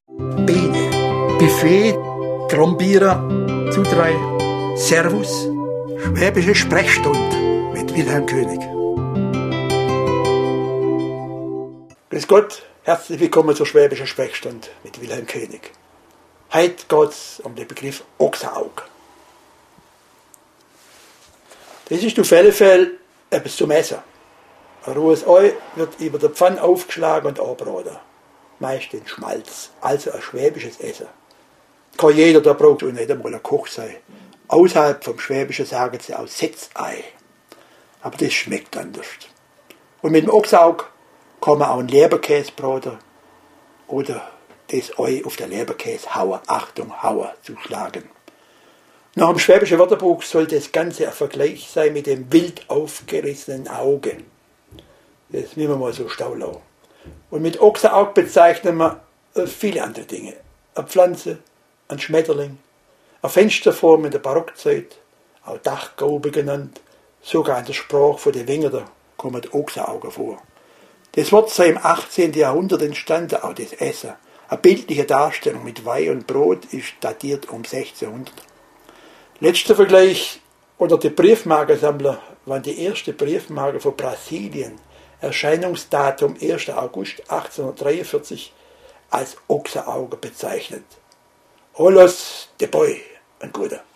Bene, Buffet, Trombierer, Zudrei, Servus, Schwäbische Sprechstunde mit Wilhelm König. Grüß Gott, herzlich willkommen zur Schwäbischen Sprechstunde mit Wilhelm König. Heute geht es um den Begriff Ochsenaug. Das ist auf alle Fälle etwas zum Essen. Ein rohes Ei wird über der Pfanne aufgeschlagen und angebraten. Meist in Schmalz, also ein schwäbisches Essen. Kann jeder, der braucht auch nicht einmal ein Koch sein. Außerhalb vom Schwäbischen sagen sie auch Setzei. Aber das schmeckt anders. Und mit dem Ochsaug kann man auch einen Leberkäse braten oder das Ei auf den Leberkäse hauen. Achtung, hauen, zuschlagen. Nach dem Schwäbischen Wörterbuch soll das Ganze ein Vergleich sein mit dem wild aufgerissenen Auge. Das müssen wir mal so stehen lassen. Und mit Ochsenaug bezeichnen wir viele andere Dinge. Eine Pflanze, ein Schmetterling, eine Fensterform in der Barockzeit, auch Dachgaube genannt, sogar in der Sprache von den Wengern kommen Ochsenaugen vor. Das Wort sei im 18. Jahrhundert entstanden, auch das Essen. Eine bildliche Darstellung mit Weih und Brot ist datiert um 1600. Letzter Vergleich unter den Briefmarkensammler waren die erste Briefmarke von Brasilien, Erscheinungsdatum 1. August 1843, als Ochsenauge bezeichnet. Olos de Boy, ein guter.